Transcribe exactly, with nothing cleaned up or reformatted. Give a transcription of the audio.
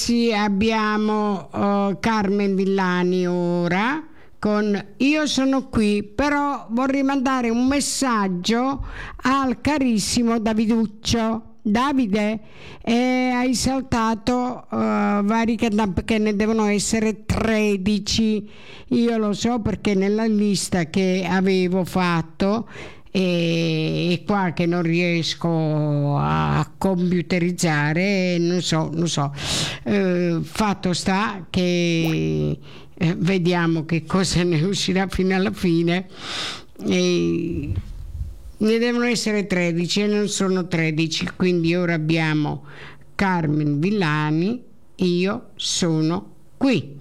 Sì, abbiamo uh, Carmen Villani ora con Io sono qui, però vorrei mandare un messaggio al carissimo Daviduccio. Davide, eh, hai saltato uh, vari countdown perché ne devono essere tredici. Io lo so perché nella lista che avevo fatto e, e qua che non riesco a computerizzare, non so, non so. Eh, fatto sta che eh, vediamo che cosa ne uscirà fino alla fine. E ne devono essere tredici e non sono tredici, quindi ora abbiamo Carmen Villani, Io sono qui.